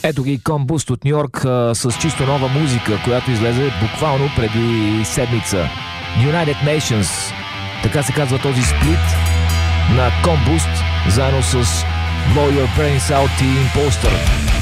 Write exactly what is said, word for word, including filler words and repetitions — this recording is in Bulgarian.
Ето ги Combust от Ню Йорк а, с чисто нова музика, която излезе буквално преди седмица. United Nations, така се казва този сплит на Combust, заедно с Blow Your Brains Out и Imposter.